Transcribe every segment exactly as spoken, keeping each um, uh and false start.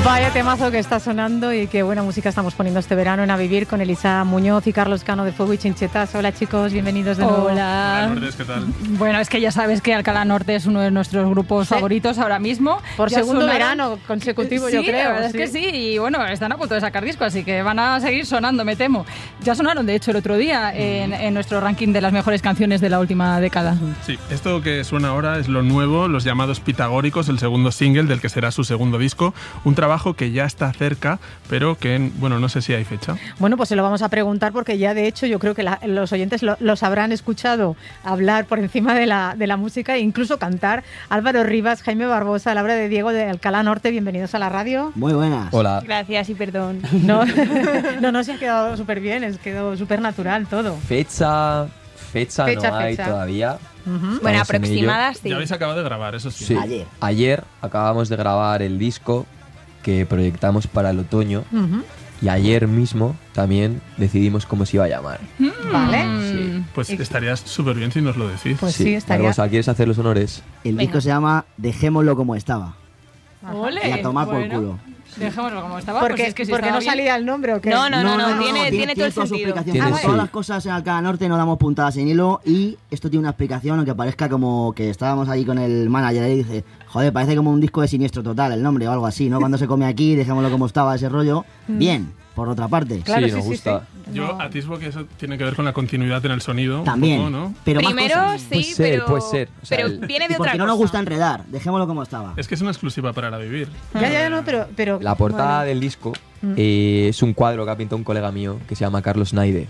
Vaya temazo que está sonando y qué buena música estamos poniendo este verano en A Vivir con Elisa Muñoz y Carlos Cano de Fuego y Chinchetas. Hola chicos, bienvenidos de nuevo. Hola. Hola, Lourdes, ¿qué tal? Bueno, es que ya sabes que Alcalá Norte es uno de nuestros grupos ¿Sí? favoritos ahora mismo. Por Ya segundo sonaron... verano consecutivo, sí, yo creo. la verdad sí. es que sí, y bueno, están a punto de sacar disco, así que van a seguir sonando, me temo. Ya sonaron, de hecho, el otro día en, en nuestro ranking de las mejores canciones de la última década. Sí, esto que suena ahora es lo nuevo, Los Llamados Pitagóricos, el segundo single del que será su segundo disco, un trabajo que ya está cerca, pero que, bueno, no sé si hay fecha. Bueno, pues se lo vamos a preguntar porque ya de hecho yo creo que la, los oyentes lo, los habrán escuchado hablar por encima de la, de la música e incluso cantar. Álvaro Rivas, Jaime Barbosa, Laura de Diego de Alcalá Norte, bienvenidos a la radio. Muy buenas. Hola. Gracias y perdón. No, no, no, se ha quedado súper bien, es quedado súper natural todo. Fecha, fecha, Fecha, no hay fecha. todavía. Uh-huh. Estamos Bueno, en aproximadas sí. Ya habéis acabado de grabar, eso sí. Sí. Ayer. Ayer acabamos de grabar el disco que proyectamos para el otoño Uh-huh. y ayer mismo también decidimos cómo se iba a llamar. Vale. Sí. Pues estarías súper bien si nos lo decís. Pues sí, estaría. Barbosa, ¿quieres hacer los honores? El Venga. disco se llama Dejémoslo como estaba. ¡Ole! Y a tomar por Bueno, culo. Dejémoslo como estaba. ¿Por pues qué, es que si ¿por qué estaba no bien. salía el nombre o qué? No, no, no, no, tiene, tiene todo el toda su sentido. explicación. Tiene, Como sí. todas las cosas en Alcalá Norte no damos puntadas sin hilo y esto tiene una explicación, aunque parezca como que estábamos ahí con el manager y dice, joder, parece como un disco de Siniestro Total el nombre o algo así, ¿no? Cuando se come aquí, dejémoslo como estaba ese rollo. Bien, por otra parte. Claro, sí, sí, nos sí, gusta. sí. Yo No. atisbo que eso tiene que ver con la continuidad en el sonido. un También, poco, ¿no? pero más Primero cosas. sí, Puede ser, pero, puede ser. O sea, pero el- viene Y de otra porque no cosa. nos gusta enredar, dejémoslo como estaba. Es que es una exclusiva para la Vivir. Ya, ya, no, pero... pero La portada bueno. del disco Mm. eh, es un cuadro que ha pintado un colega mío que se llama Carlos Naide.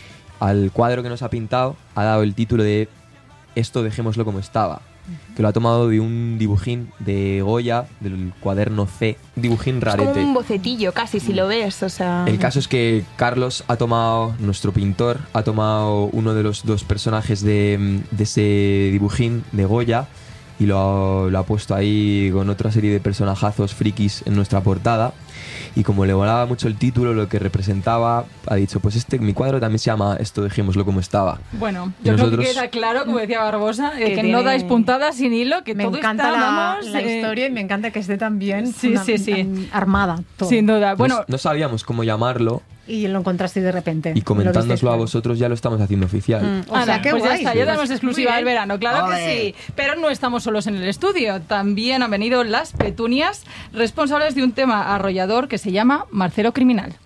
Al cuadro que nos ha pintado ha dado el título de Esto dejémoslo como estaba, que lo ha tomado de un dibujín de Goya, del cuaderno C, un dibujín Es como rarete. un bocetillo casi, si lo ves, o sea... El caso es que Carlos ha tomado, nuestro pintor, ha tomado uno de los dos personajes de, de ese dibujín de Goya y lo ha, lo ha puesto ahí con otra serie de personajazos frikis en nuestra portada. Y como le volaba mucho el título, lo que representaba, ha dicho, pues este mi cuadro también se llama Esto dejémoslo como estaba. Bueno, Y yo nosotros- creo que queda claro, como decía Barbosa, eh, Que que tiene- no dais puntadas sin hilo, que Me todo encanta está, la, vamos, la eh, historia y me encanta que esté tan bien Sí, una- sí, sí. tan armada. Todo. Sin duda. No- Bueno, no, sabíamos cómo llamarlo Y lo encontraste de repente. y Lo comentándoslo visteis a claro. vosotros ya lo estamos haciendo oficial. Mm, o Ana, sea, qué pues guay. ya está, ya tenemos Pues, exclusiva muy del bien. verano, claro Ole. que sí. Pero no estamos solos en el estudio, también han venido las Petunias, responsables de un tema arrollador que se llama Marcelo Criminal.